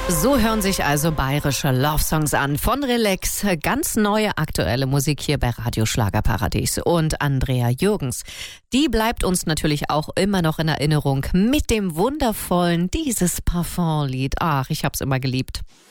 So hören sich also bayerische Love-Songs an. Von Relax, ganz neue aktuelle Musik hier bei Radio Schlagerparadies. Und Andrea Jürgens, die bleibt uns natürlich auch immer noch in Erinnerung mit dem wundervollen Dieses Parfum-Lied. Ach, ich hab's immer geliebt.